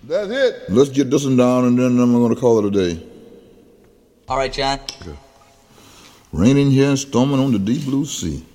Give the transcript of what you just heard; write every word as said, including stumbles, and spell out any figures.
That's it. Let's get this one down, and then I'm going to call it a day. All right, John. Okay. Raining here and storming on the deep blue sea.